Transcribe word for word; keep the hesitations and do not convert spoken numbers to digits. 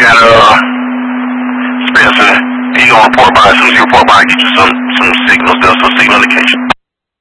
got uh Spencer. He gonna report by as soon as he report by. Get you some some signals there, some signal indication.